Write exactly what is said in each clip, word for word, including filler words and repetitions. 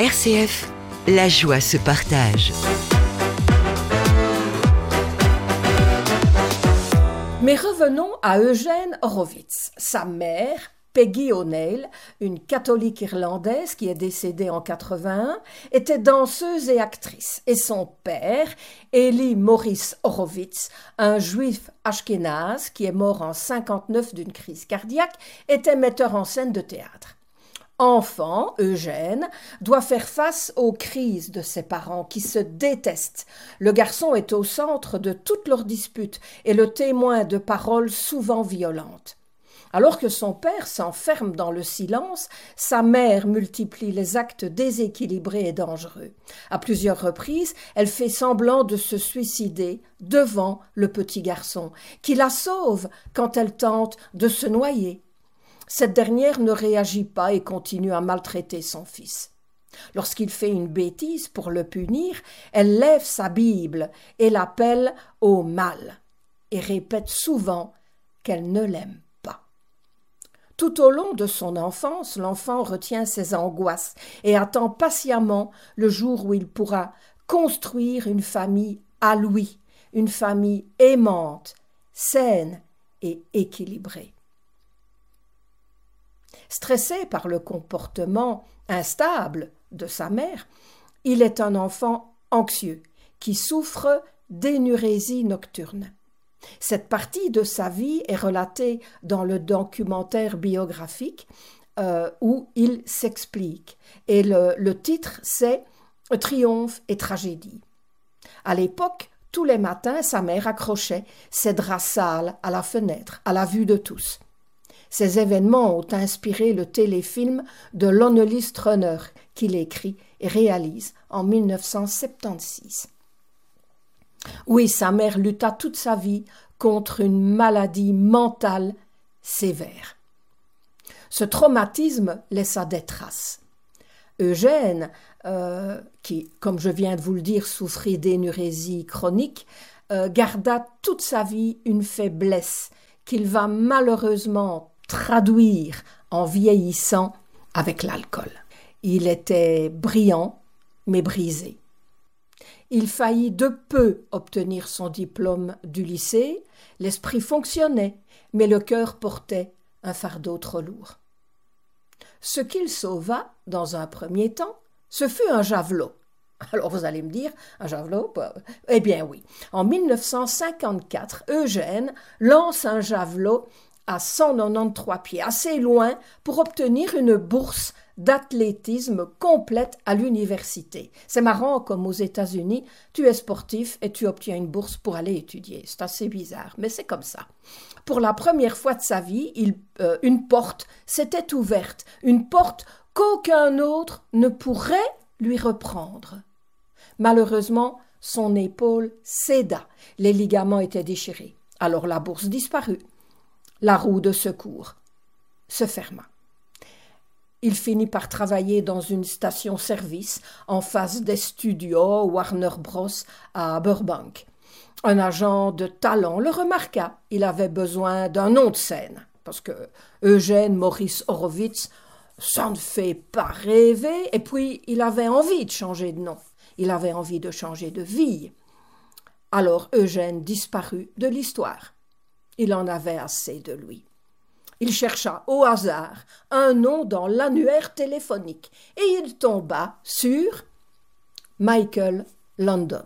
R C F, la joie se partage. Mais revenons à Eugène Horowitz. Sa mère, Peggy O'Neill, une catholique irlandaise qui est décédée en quatre-vingt-un, était danseuse et actrice. Et son père, Eli Maurice Horowitz, un juif ashkénaze qui est mort en cinquante-neuf d'une crise cardiaque, était metteur en scène de théâtre. Enfant, Eugène doit faire face aux crises de ses parents qui se détestent. Le garçon est au centre de toutes leurs disputes et le témoin de paroles souvent violentes. Alors que son père s'enferme dans le silence, sa mère multiplie les actes déséquilibrés et dangereux. À plusieurs reprises, elle fait semblant de se suicider devant le petit garçon, qui la sauve quand elle tente de se noyer. Cette dernière ne réagit pas et continue à maltraiter son fils. Lorsqu'il fait une bêtise pour le punir, elle lève sa Bible et l'appelle au mal et répète souvent qu'elle ne l'aime pas. Tout au long de son enfance, l'enfant retient ses angoisses et attend patiemment le jour où il pourra construire une famille à lui, une famille aimante, saine et équilibrée. Stressé par le comportement instable de sa mère, il est un enfant anxieux qui souffre d'énurésie nocturne. Cette partie de sa vie est relatée dans le documentaire biographique euh, où il s'explique. Et le, le titre, c'est « Triomphe et tragédie ». À l'époque, tous les matins, sa mère accrochait ses draps sales à la fenêtre, à la vue de tous. Ces événements ont inspiré le téléfilm de Lonely Runner qu'il écrit et réalise en dix-neuf cent soixante-seize. Oui, sa mère lutta toute sa vie contre une maladie mentale sévère. Ce traumatisme laissa des traces. Eugène, euh, qui, comme je viens de vous le dire, souffrit d'énurésie chronique, euh, garda toute sa vie une faiblesse qu'il va malheureusement traduire en vieillissant avec l'alcool. Il était brillant, mais brisé. Il faillit de peu obtenir son diplôme du lycée, l'esprit fonctionnait, mais le cœur portait un fardeau trop lourd. Ce qu'il sauva, dans un premier temps, ce fut un javelot. Alors vous allez me dire, un javelot? Bah, eh bien oui. En dix-neuf cent cinquante-quatre, Eugène lance un javelot à cent quatre-vingt-treize pieds, assez loin pour obtenir une bourse d'athlétisme complète à l'université. C'est marrant, comme aux États-Unis, tu es sportif et tu obtiens une bourse pour aller étudier. C'est assez bizarre, mais c'est comme ça. Pour la première fois de sa vie, il, euh, une porte s'était ouverte, une porte qu'aucun autre ne pourrait lui reprendre. Malheureusement, son épaule céda, les ligaments étaient déchirés. Alors la bourse disparut. La roue de secours se ferma. Il finit par travailler dans une station-service en face des studios Warner Bros. À Burbank. Un agent de talent le remarqua. Il avait besoin d'un nom de scène, parce que Eugène Maurice Horowitz, ça ne fait pas rêver, et puis il avait envie de changer de nom. Il avait envie de changer de vie. Alors Eugène disparut de l'histoire. Il en avait assez de lui. Il chercha au hasard un nom dans l'annuaire téléphonique et il tomba sur Michael London.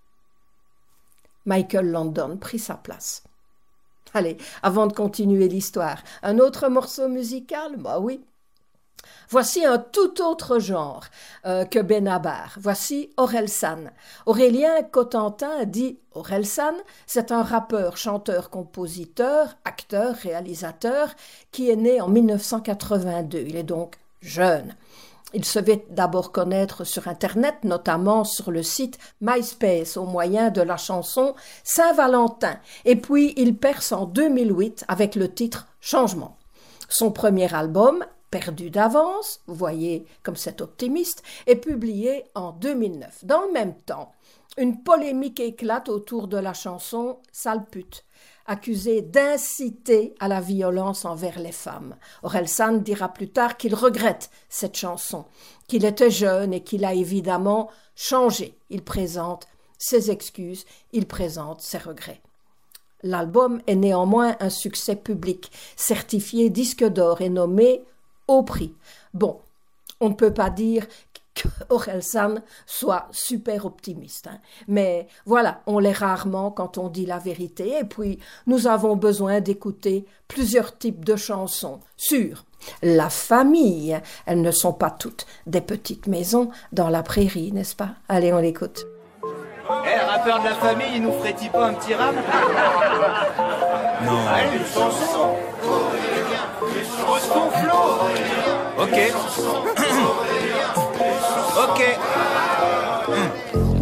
Michael London prit sa place. Allez, avant de continuer l'histoire, un autre morceau musical? Bah oui. Voici un tout autre genre euh, que Benabar. Voici Orelsan. Aurélien Cotentin dit Orelsan, c'est un rappeur, chanteur, compositeur, acteur, réalisateur qui est né en dix-neuf cent quatre-vingt-deux. Il est donc jeune. Il se fait d'abord connaître sur Internet, notamment sur le site MySpace, au moyen de la chanson Saint-Valentin. Et puis il perce en deux mille huit avec le titre Changement. Son premier album, Perdu d'avance, vous voyez comme c'est optimiste, est publié en deux mille neuf. Dans le même temps, une polémique éclate autour de la chanson Sale pute, accusé d'inciter à la violence envers les femmes. Orelsan dira plus tard qu'il regrette cette chanson, qu'il était jeune et qu'il a évidemment changé. Il présente ses excuses, il présente ses regrets. L'album est néanmoins un succès public, certifié disque d'or et nommé au prix. Bon, on ne peut pas dire qu'Orelsan soit super optimiste, hein. Mais voilà, on l'est rarement quand on dit la vérité, et puis nous avons besoin d'écouter plusieurs types de chansons. Sûr, la famille, elles ne sont pas toutes des petites maisons dans la prairie, n'est-ce pas? Allez, on l'écoute. Eh, hey, rappeur de la famille, il nous ferait-il pas un petit rap? Non. Allez, une chanson. Au son flow. Ok. Ok.